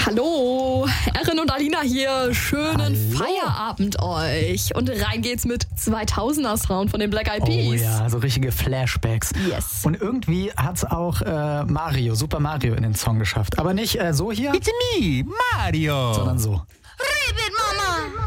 Hallo, Erin und Alina hier. Schönen Hallo. Feierabend euch. Und rein geht's mit 2000er Sound von den Black Eyed Peas. Oh ja, so richtige Flashbacks. Yes. Und irgendwie hat's auch Super Mario in den Song geschafft. Aber nicht so hier, It's me, Mario. sondern so. Ribbit, Mama!